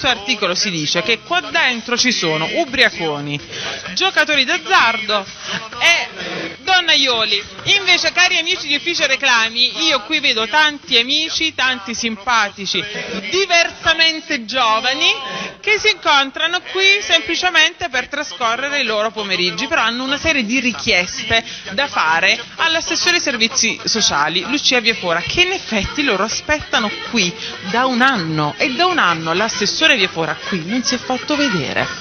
questo articolo si dice che qua dentro ci sono ubriaconi, giocatori d'azzardo e donnaioli. Invece, cari amici di Ufficio Reclami, io qui vedo tanti amici, tanti simpatici, diversamente giovani, che si incontrano qui semplicemente per trascorrere i loro pomeriggi, però hanno una serie di richieste da fare all'assessore ai servizi sociali, Lucia Viafora, che in effetti loro aspettano qui da un anno, e da un anno l'assessore Viafora qui non si è fatto vedere.